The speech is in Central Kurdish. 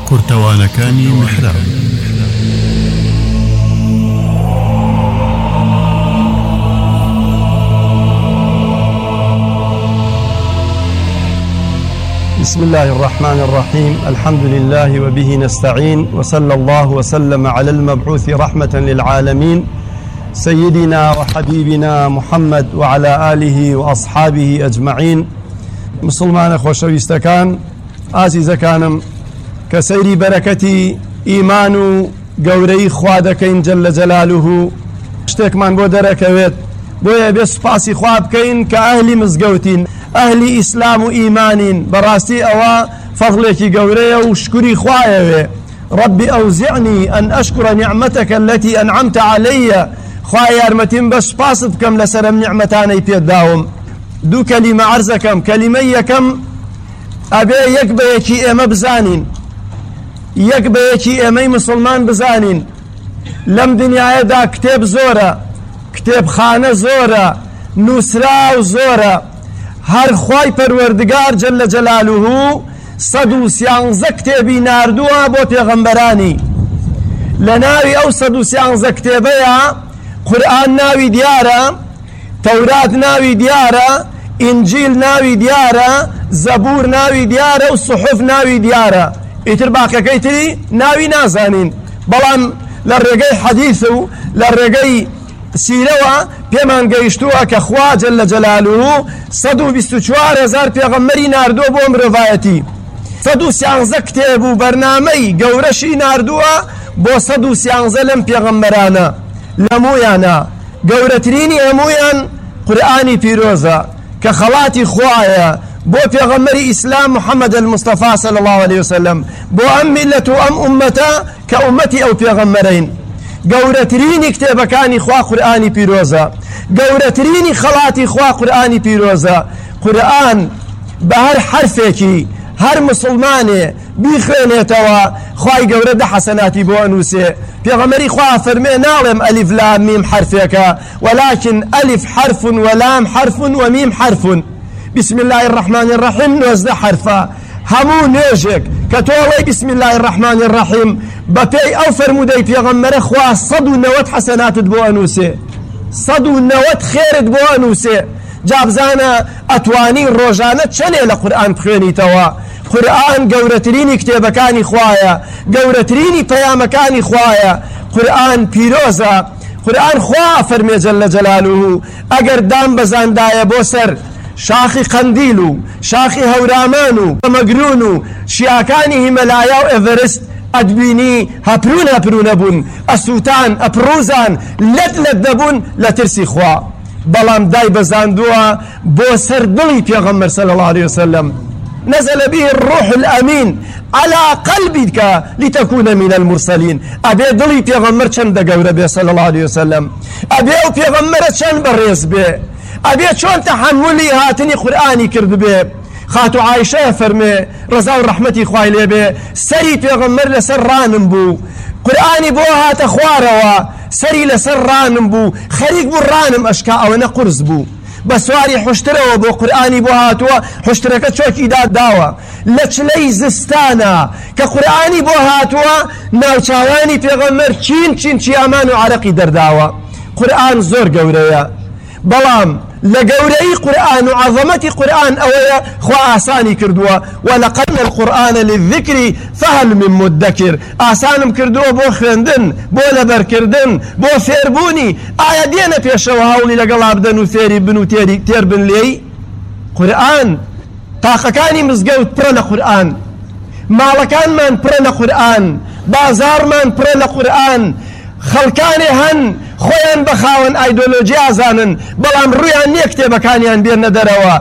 کورتەوانەکانی میحراب. بسم الله الرحمن الرحيم. الحمد لله وبه نستعين، وصلى الله وسلم على المبعوث رحمة للعالمين سيدنا وحبيبنا محمد وعلى آله وأصحابه أجمعين. مسلمان خوشويستكان عزيزكانم كسيري بركتي إيمان قوري خوادكين جل جلاله اشتكمان بودركويت بويا بسپاسی خواب كين كأهل مزقوتين أهل إسلام وإيمان براستي أوا فضلك قوري وشكري خوايا ربي أوزعني أن أشكر نعمتك التي أنعمت علي خوايا أرمتين بسپاس بكم لسرم نعمتاني بيداهم. دو كلمة عرزكم كلمة يكم أبي يكبيكي إما بزانين يكبيكي إما مسلمان بزانين لم دنيا دا كتاب زورة كتاب خانة زورة نسرا وزورة هر خواي پروردگار جل جلاله صدو سيانزه كتابي ناردوها بو پیغمبراني لناوي او صدو سيانزه كتابيا قرآن ناوي ديارة، توراة ناوي ديارة، إنجيل ناوي ديارة، زبور ناوي ديارة، والصحف ناوي ديارة. إتر باقي كيتري ناوي نازانين بلان للرقاي حديثو للرقاي سيروا بيمان قيشتوها كخوا جل جلاله صدو بستوچوار هزار پیغمبری ناردو بوم روايتي صدو سيانزه كتابو برنامي قورشي ناردوها بو صدو سيانزه لم پیغمبرانا لمويانا قورتريني همويان قرآني بيروزا كخلاتي خوايا بو پیغمبري إسلام محمد المصطفى صلى الله عليه وسلم بو أم ملة أم أمتا كأمتي أو پیغمبرين قورتريني كتابكاني خوا قرآني بيروزا قورتريني خلاتي خوا قرآني بيروزا قرآن بهر حرفكي هر مسلماني بيخوينيتوا خواي قورد حسناتي بو أنوسي پیغمبري خوا فرمي نعلم ألف لام ميم حرفك ولكن ألف حرف ولام حرف وميم حرف. بسم الله الرحمن الرحيم نوزد حرفا همو نيجك كتولي بسم الله الرحمن الرحيم بطي أو فرمودي پیغمبر خوا صدو نوت حسنات بو أنوسي صدو نوت خيرت بو أنوسي جابزانا أتواني روجانة چنه لقرآن بخويني توا قرآن قورتريني كتابكاني خوايا قورتريني بيامكاني خوايا قرآن بيروزا قرآن خوا فرمي جل جلاله اگر دام بزاندايا بوسر شاخي قنديلو شاخي هورامانو مقرونو شياكاني هملايا وإيفرست أدبيني هبرون بون أسوتان أبروزان لت دبون لترسي خوا بلام داي بزاندوا بوسر دلي پیغمبر صلى الله عليه وسلم نزل به الروح الأمين على قلبك لتكون من المرسلين. أبي دلي پیغمبر چند قوره به صلى الله عليه وسلم أبي او پیغمبر چند بريز به أبي چون تحملي هاتني قرآني كرد به خاتو عائشة فرمي رضا ورحمتي خواهي لي به سري پیغمبر لسر رانم بو قرآني بو هات خواروا سري لسر رانم بو خريق بو رانم أشكاء وانا قرز بو بسواري حشتره وبو قرآني بو هاتوا حشتركت شوكي داد داوا لچلي زستانا كقرآني بو هاتوا ناوچاواني پیغمبر چين چيامان وعرقي درداوا. قرآن زور قوريا بلام لقوري قرآن وعظمتي قرآن أولا خوا آساني كردوا ولقدنا القرآن للذكر فهل من مدكر آسانم كردوا بو خندن بو لبر كردن بو فيربوني آيا دينا بيشوا هاولي لقلاب دنو ثيري بنو تير بن لي قرآن طاقكاني مزقوت برنا قرآن مالكان من برنا قرآن بازار من برنا قرآن خەڵکانی هەن خۆیان بەخاوەن ئایدۆلۆجی ئازانن بەڵام ڕوویان نییە کتێبەکانیان بێنە دەرەوە